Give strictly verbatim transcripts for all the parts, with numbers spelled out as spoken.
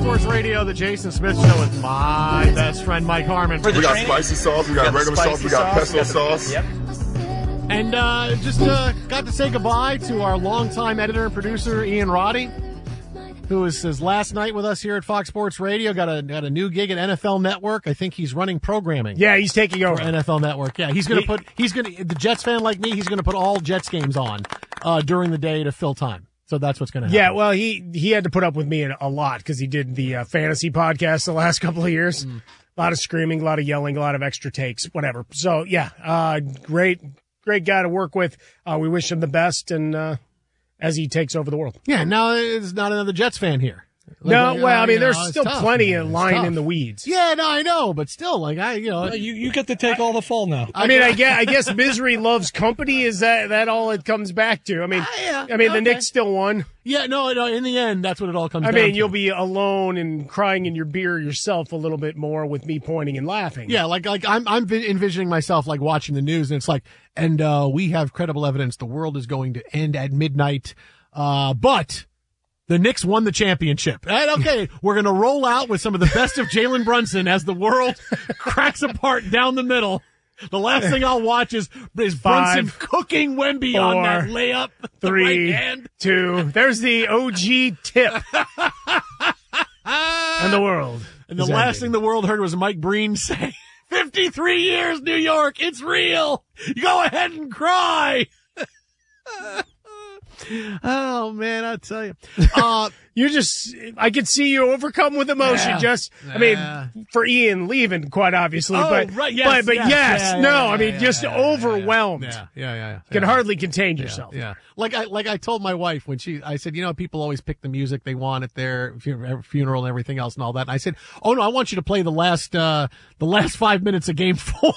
Sports Radio, the Jason Smith Show with my best friend Mike Harmon. We got spicy sauce, we got, we got regular sauce, we got pesto sauce. sauce. Yep. And uh, just uh, got to say goodbye to our longtime editor and producer, Ian Roddy, who was his last night with us here at Fox Sports Radio. Got a got a new gig at N F L Network. I think he's running programming. Yeah, he's taking over for N F L Network. Yeah, he's going to he, put he's going to the Jets fan like me. He's going to put all Jets games on uh, during the day to fill time. So that's what's going to happen. Yeah, well, he he had to put up with me a lot because he did the uh, fantasy podcast the last couple of years. Mm. A lot of screaming, a lot of yelling, a lot of extra takes, whatever. So yeah, uh, great. Great guy to work with. Uh, we wish him the best, and uh, as he takes over the world. Yeah, now it's not another Jets fan here. Like, no, like, well, uh, I mean, there's know, still tough, plenty man. of It's lying tough. in the weeds. Yeah, no, I know, but still, like I, you know, well, you you get to take all the fall now. I mean, I guess I guess misery loves company. Is that that all it comes back to? I mean, uh, yeah, I mean, okay. The Knicks still won. Yeah, no, no. In the end, that's what it all comes. I down mean, to. you'll be alone and crying in your beer yourself a little bit more with me pointing and laughing. Yeah, like like I'm I'm envisioning myself like watching the news, and it's like, and uh, we have credible evidence the world is going to end at midnight, uh, but. The Knicks won the championship. And okay, we're going to roll out with some of the best of Jalen Brunson as the world cracks apart down the middle. The last thing I'll watch is, is Brunson Five, cooking Wemby four, on that layup. Three, the right hand. two. There's the O G tip. And the world. And the last ending. thing the world heard was Mike Breen say, fifty-three years, New York, it's real. Go ahead and cry. Oh man, I tell you, uh, you just, I could see you overcome with emotion. Yeah, just, yeah. I mean, for Ian leaving, quite obviously, oh, but, right, yes, but, but yes, yes, yeah, no, yeah, I mean, yeah, just yeah, overwhelmed. Yeah, yeah, yeah. yeah. Can yeah. hardly contain yeah, yourself. Yeah, like I, like I told my wife when she, I said, you know, people always pick the music they want at their funeral and everything else and all that. And I said, oh no, I want you to play the last, uh, the last five minutes of game four.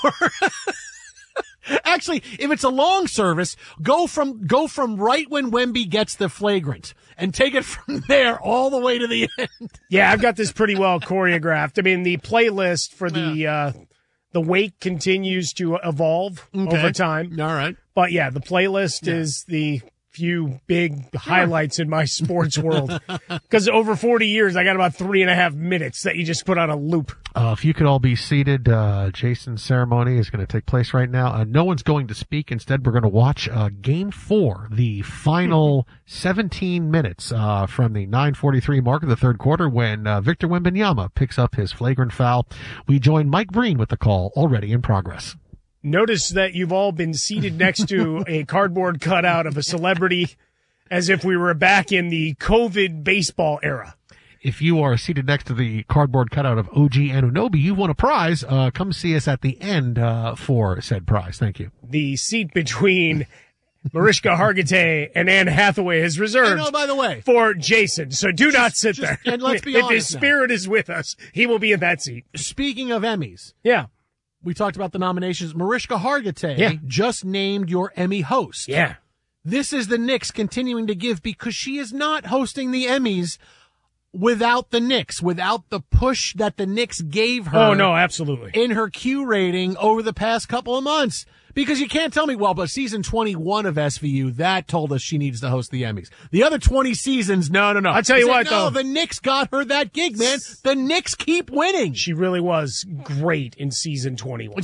Actually, if it's a long service, go from go from right when Wemby gets the flagrant and take it from there all the way to the end. Yeah, I've got this pretty well choreographed. I mean, the playlist for the yeah. uh, the wake continues to evolve okay. over time. All right, but yeah, the playlist yeah. is the few big sure. highlights in my sports world. Because over forty years, I got about three and a half minutes that you just put on a loop. Uh, if you could all be seated, uh, Jason's ceremony is going to take place right now. Uh, no one's going to speak. Instead, we're going to watch uh, Game four, the final seventeen minutes uh, from the nine forty-three mark of the third quarter when uh, Victor Wembanyama picks up his flagrant foul. We join Mike Breen with the call already in progress. Notice that you've all been seated next to a cardboard cutout of a celebrity as if we were back in the COVID baseball era. If you are seated next to the cardboard cutout of O G Anunoby, you won a prize. Uh, come see us at the end uh, for said prize. Thank you. The seat between Mariska Hargitay and Anne Hathaway is reserved oh, by the way, for Jason. So do just, not sit just, there. And let's be if honest his spirit now. is with us, he will be in that seat. Speaking of Emmys. Yeah. We talked about the nominations. Mariska Hargitay yeah. just named your Emmy host. Yeah. This is the Knicks continuing to give because she is not hosting the Emmys without the Knicks, without the push that the Knicks gave her. Oh, no, absolutely. In her Q rating over the past couple of months. Because you can't tell me, well, but season twenty-one of S V U, that told us she needs to host the Emmys. The other twenty seasons, no, no, no. I'll tell you what, no, though. the Knicks got her that gig, man. The Knicks keep winning. She really was great in season twenty-one.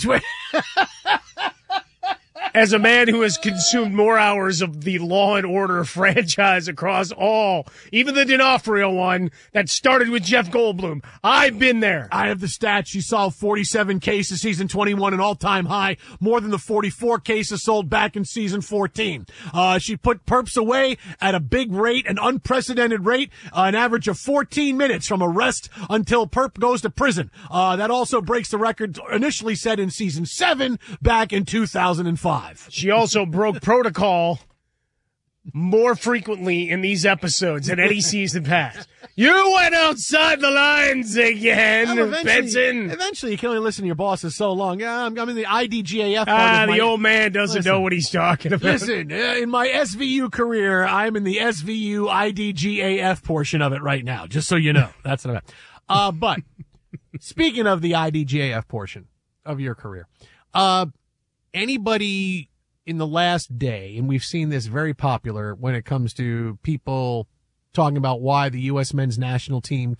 As a man who has consumed more hours of the Law and Order franchise across all, even the D'Onofrio one that started with Jeff Goldblum, I've been there. I have the stats. She solved forty-seven cases season twenty-one, an all-time high, more than the forty-four cases sold back in season fourteen. Uh, she put perps away at a big rate, an unprecedented rate, uh, an average of fourteen minutes from arrest until perp goes to prison. Uh, that also breaks the record initially set in season seven back in two thousand five. She also broke protocol more frequently in these episodes than any season past. You went outside the lines again, well, eventually, Benson. Eventually, you can only listen to your bosses so long. Yeah, I'm, I'm in the I D G A F part Ah, of the my, old man doesn't listen, know what he's talking about. Listen, uh, in my S V U career, I'm in the S V U I D G A F portion of it right now, just so you know. That's what I'm at. Uh, but speaking of the I D G A F portion of your career, uh, anybody in the last day, and we've seen this very popular when it comes to people talking about why the U S men's national team